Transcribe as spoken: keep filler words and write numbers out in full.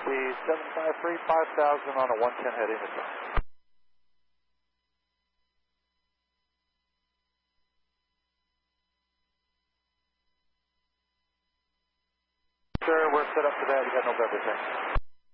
speed seven five three, five thousand on a one ten heading to turn. Sir, we're set up for that. You got November ten.